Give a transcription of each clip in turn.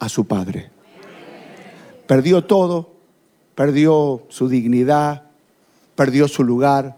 a su padre. Perdió todo, perdió su dignidad, perdió su lugar,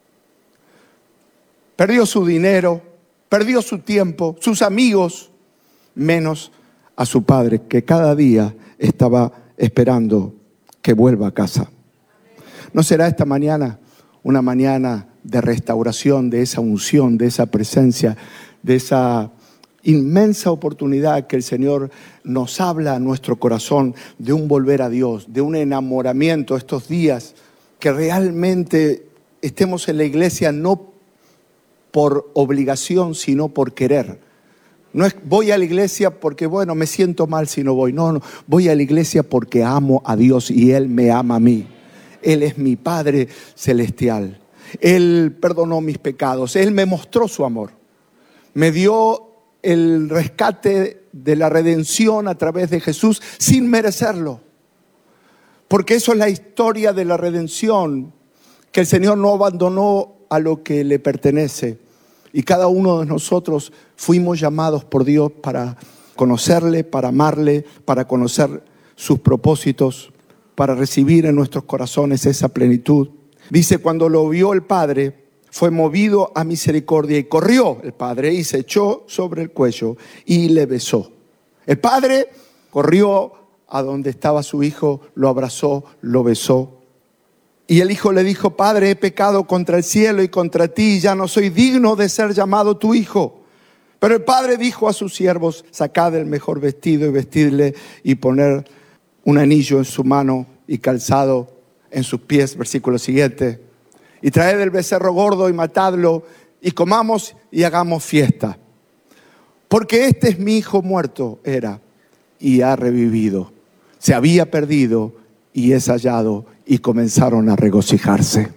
perdió su dinero, perdió su tiempo, sus amigos, menos a su padre, que cada día estaba esperando que vuelva a casa. ¿No será esta mañana una mañana de restauración, de esa unción, de esa presencia, de esa inmensa oportunidad que el Señor nos habla a nuestro corazón, de un volver a Dios, de un enamoramiento estos días, que realmente estemos en la iglesia no por obligación, sino por querer? No es voy a la iglesia porque, bueno, me siento mal si no voy. No, voy a la iglesia porque amo a Dios y Él me ama a mí. Él es mi Padre celestial. Él perdonó mis pecados. Él me mostró su amor. Me dio el rescate de la redención a través de Jesús sin merecerlo. Porque eso es la historia de la redención, que el Señor no abandonó a lo que le pertenece. Y cada uno de nosotros fuimos llamados por Dios para conocerle, para amarle, para conocer sus propósitos, para recibir en nuestros corazones esa plenitud. Dice, cuando lo vio el Padre, fue movido a misericordia y corrió el Padre y se echó sobre el cuello y le besó. El Padre corrió a donde estaba su hijo, lo abrazó, lo besó. Y el hijo le dijo, Padre, he pecado contra el cielo y contra ti, y ya no soy digno de ser llamado tu hijo. Pero el padre dijo a sus siervos, sacad el mejor vestido y vestidle y poner un anillo en su mano y calzado en sus pies. Versículo siguiente. Y traed el becerro gordo y matadlo y comamos y hagamos fiesta. Porque este es mi hijo muerto, era, y ha revivido. Se había perdido y es hallado, y comenzaron a regocijarse.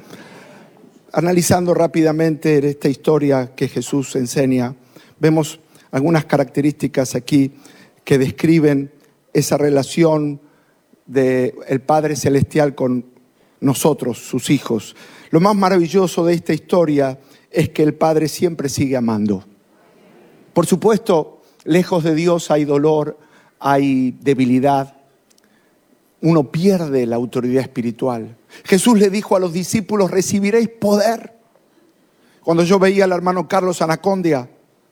Analizando rápidamente esta historia que Jesús enseña, vemos algunas características aquí que describen esa relación del Padre Celestial con nosotros, sus hijos. Lo más maravilloso de esta historia es que el Padre siempre sigue amando. Por supuesto, lejos de Dios hay dolor, hay debilidad. Uno pierde la autoridad espiritual. Jesús le dijo a los discípulos, recibiréis poder. Cuando yo veía al hermano Carlos Anacondia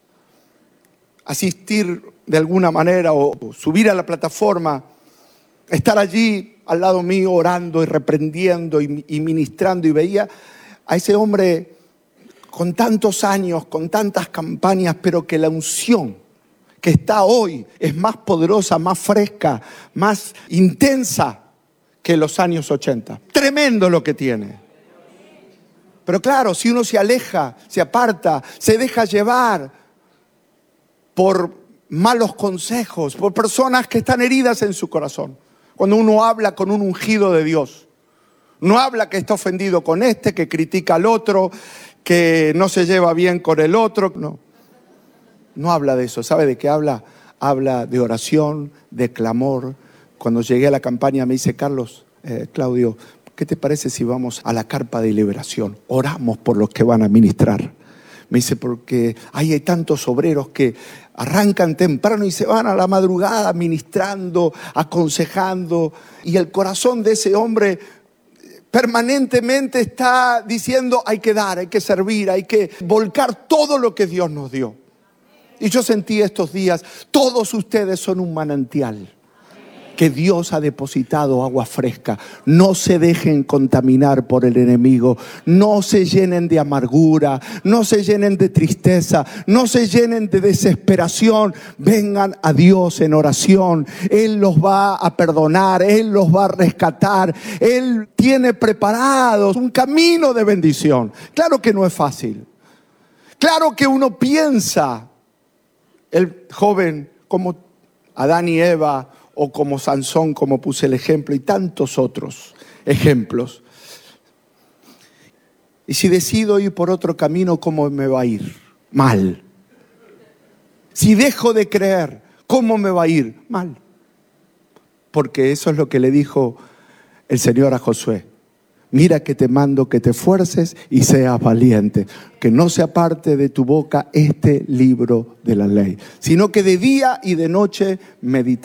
asistir de alguna manera o subir a la plataforma, estar allí al lado mío orando y reprendiendo y ministrando, y veía a ese hombre con tantos años, con tantas campañas, pero que la unción que está hoy es más poderosa, más fresca, más intensa que los años 80. Tremendo lo que tiene. Pero claro, si uno se aleja, se aparta, se deja llevar por malos consejos, por personas que están heridas en su corazón. Cuando uno habla con un ungido de Dios, no habla que está ofendido con este, que critica al otro, que no se lleva bien con el otro, no habla de eso. ¿Sabe de qué habla? Habla de oración, de clamor. Cuando llegué a la campaña me dice, Carlos, Claudio, ¿qué te parece si vamos a la carpa de liberación? Oramos por los que van a ministrar. Me dice, porque hay tantos obreros que arrancan temprano y se van a la madrugada ministrando, aconsejando. Y el corazón de ese hombre permanentemente está diciendo, hay que dar, hay que servir, hay que volcar todo lo que Dios nos dio. Y yo sentí estos días, todos ustedes son un manantial que Dios ha depositado agua fresca. No se dejen contaminar por el enemigo. No se llenen de amargura. No se llenen de tristeza. No se llenen de desesperación. Vengan a Dios en oración. Él los va a perdonar. Él los va a rescatar. Él tiene preparados un camino de bendición. Claro que no es fácil. Claro que uno piensa, el joven como Adán y Eva, o como Sansón, como puse el ejemplo, y tantos otros ejemplos. Y si decido ir por otro camino, ¿cómo me va a ir? Mal. Si dejo de creer, ¿cómo me va a ir? Mal. Porque eso es lo que le dijo el Señor a Josué. Mira que te mando que te esfuerces y seas valiente, que no se aparte de tu boca este libro de la ley, sino que de día y de noche meditarás